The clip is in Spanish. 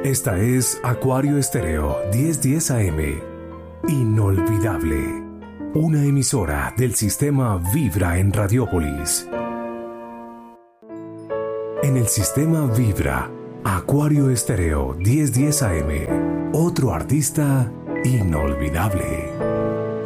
Esta es Acuario Estéreo 1010 AM. Inolvidable. Una emisora del sistema Vibra en Radiópolis. En el sistema Vibra, Acuario Estéreo 1010 AM. Otro artista inolvidable.